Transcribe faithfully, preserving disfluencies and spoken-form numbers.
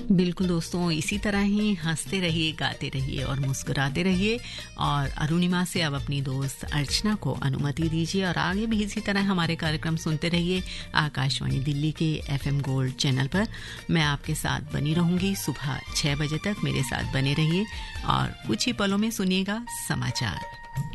बिल्कुल दोस्तों, इसी तरह ही हंसते रहिए, गाते रहिए और मुस्कुराते रहिए। और अरुणिमा से अब अपनी दोस्त अर्चना को अनुमति दीजिए और आगे भी इसी तरह हमारे कार्यक्रम सुनते रहिए आकाशवाणी दिल्ली के एफएम गोल्ड चैनल पर। मैं आपके साथ बनी रहूंगी सुबह छह बजे तक। मेरे साथ बने रहिए और कुछ ही पलों में सुनिएगा समाचार।